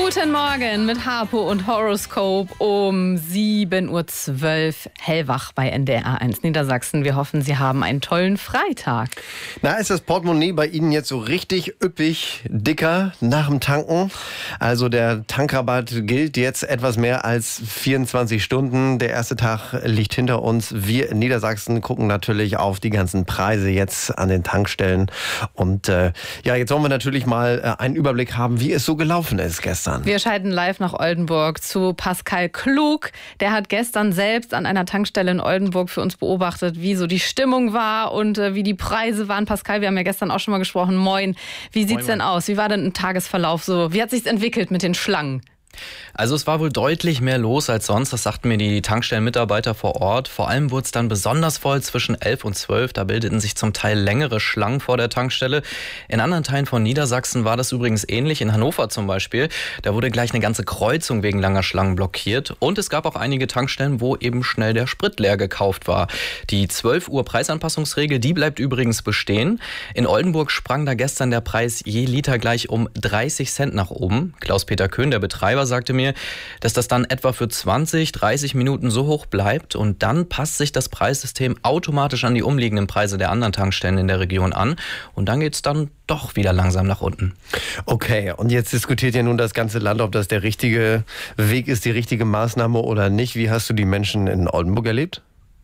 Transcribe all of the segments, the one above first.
Guten Morgen mit Harpo und Horoskop um 7.12 Uhr hellwach bei NDR 1 Niedersachsen. Wir hoffen, Sie haben einen tollen Freitag. Na, ist das Portemonnaie bei Ihnen jetzt so richtig üppig dicker nach dem Tanken? Also der Tankrabatt gilt jetzt etwas mehr als 24 Stunden. Der erste Tag liegt hinter uns. Wir in Niedersachsen gucken natürlich auf die ganzen Preise jetzt an den Tankstellen. Und jetzt wollen wir natürlich mal einen Überblick haben, wie es so gelaufen ist gestern. Wir schalten live nach Oldenburg zu Pascal Klug. Der hat gestern selbst an einer Tankstelle in Oldenburg für uns beobachtet, wie so die Stimmung war und wie die Preise waren. Pascal, wir haben ja gestern auch schon mal gesprochen. Moin. Wie sieht's denn aus? Wie war denn ein Tagesverlauf so? Wie hat sich's entwickelt mit den Schlangen? Also es war wohl deutlich mehr los als sonst, das sagten mir die Tankstellenmitarbeiter vor Ort. Vor allem wurde es dann besonders voll zwischen 11 und 12, da bildeten sich zum Teil längere Schlangen vor der Tankstelle. In anderen Teilen von Niedersachsen war das übrigens ähnlich, in Hannover zum Beispiel. Da wurde gleich eine ganze Kreuzung wegen langer Schlangen blockiert. Und es gab auch einige Tankstellen, wo eben schnell der Sprit leer gekauft war. Die 12 Uhr Preisanpassungsregel, die bleibt übrigens bestehen. In Oldenburg sprang da gestern der Preis je Liter gleich um 30 Cent nach oben. Klaus-Peter Köhn, der Betreiber, sagte mir, dass das dann etwa für 20, 30 Minuten so hoch bleibt und dann passt sich das Preissystem automatisch an die umliegenden Preise der anderen Tankstellen in der Region an und dann geht es dann doch wieder langsam nach unten. Okay, und jetzt diskutiert ja nun das ganze Land, ob das der richtige Weg ist, die richtige Maßnahme oder nicht. Wie hast du die Menschen in Oldenburg erlebt?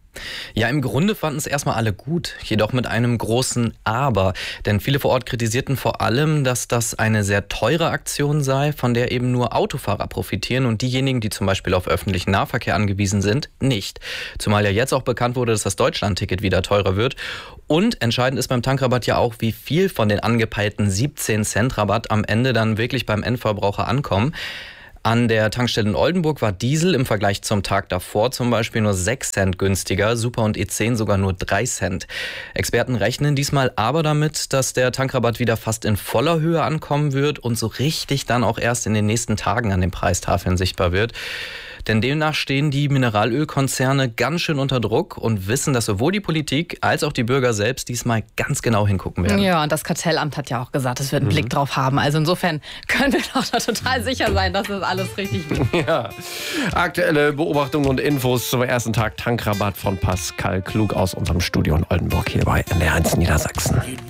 Ja, im Grunde fanden es erstmal alle gut, jedoch mit einem großen Aber. Denn viele vor Ort kritisierten vor allem, dass das eine sehr teure Aktion sei, von der eben nur Autofahrer profitieren und diejenigen, die zum Beispiel auf öffentlichen Nahverkehr angewiesen sind, nicht. Zumal ja jetzt auch bekannt wurde, dass das Deutschland-Ticket wieder teurer wird. Und entscheidend ist beim Tankrabatt ja auch, wie viel von den angepeilten 17 Cent Rabatt am Ende dann wirklich beim Endverbraucher ankommen. An der Tankstelle in Oldenburg war Diesel im Vergleich zum Tag davor zum Beispiel nur 6 Cent günstiger, Super und E10 sogar nur 3 Cent. Experten rechnen diesmal aber damit, dass der Tankrabatt wieder fast in voller Höhe ankommen wird und so richtig dann auch erst in den nächsten Tagen an den Preistafeln sichtbar wird. Denn demnach stehen die Mineralölkonzerne ganz schön unter Druck und wissen, dass sowohl die Politik als auch die Bürger selbst diesmal ganz genau hingucken werden. Ja, und das Kartellamt hat ja auch gesagt, es wird einen Blick drauf haben. Also insofern können wir doch da total sicher sein, dass das alles richtig wird. Ja, aktuelle Beobachtungen und Infos zum ersten Tag Tankrabatt von Pascal Klug aus unserem Studio in Oldenburg hier bei NDR 1 Niedersachsen.